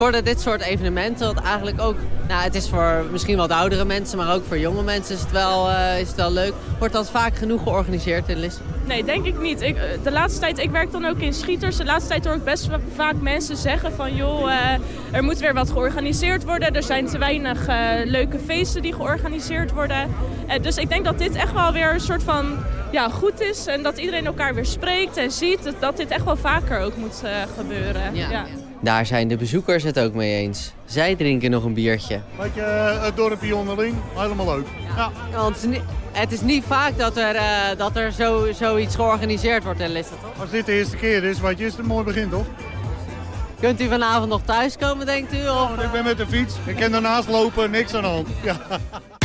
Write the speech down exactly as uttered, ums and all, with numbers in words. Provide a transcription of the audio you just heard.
Worden dit soort evenementen, wat eigenlijk ook, nou het is voor misschien wat oudere mensen, maar ook voor jonge mensen is het wel, uh, is het wel leuk. Wordt dat vaak genoeg georganiseerd in Lisse? Nee, denk ik niet. Ik, de laatste tijd, ik werk dan ook in Schieters. De laatste tijd hoor ik best vaak mensen zeggen van joh, uh, er moet weer wat georganiseerd worden. Er zijn te weinig uh, leuke feesten die georganiseerd worden. Uh, dus ik denk dat dit echt wel weer een soort van ja, goed is. En dat iedereen elkaar weer spreekt en ziet dat, dat dit echt wel vaker ook moet uh, gebeuren. Ja. Ja. Daar zijn de bezoekers het ook mee eens. Zij drinken nog een biertje. Weet je, het dorpje onderling, helemaal leuk. Ja. Ja, want het is niet, het is niet vaak dat er, uh, dat er zo, zoiets georganiseerd wordt in Lisse, toch? Als dit de eerste keer is, weet je, is het een mooi begin, toch? Kunt u vanavond nog thuiskomen, denkt u? Of? Oh, ik ben met de fiets, ik kan daarnaast lopen, niks aan de hand. Ja.